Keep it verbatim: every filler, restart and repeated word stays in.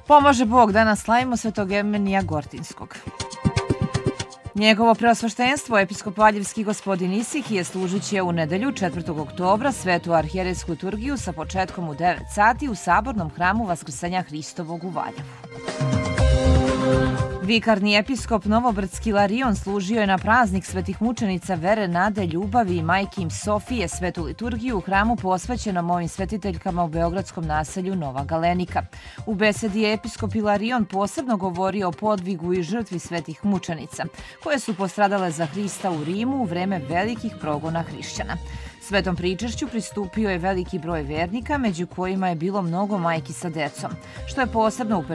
Pomože Bog, danas slavimo svetog Emenija Gortinskog. Njegovo preosveštenstvo, episkop Valjevski gospodin Isihije, služit će u nedelju četvrtog oktobra svetu arhijerejsku liturgiju sa početkom u devet sati u sabornom hramu Vaskrsenja Hristovog u Valjevu. Vikarni episkop Novobrdski Ilarion služio je na praznik svetih mučenica Vere, Nade, Ljubavi i majke im Sofije svetu liturgiju u hramu posvećenom ovim svetiteljkama u beogradskom naselju Nova Galenika. U besedi je episkop Ilarion posebno govorio o podvigu i žrtvi svetih mučenica, koje su postradale za Hrista u Rimu u vreme velikih progona hrišćana. Svetom pričešću pristupio je veliki broj vernika, među kojima je bilo mnogo majki sa decom, što je posebno upečatljivo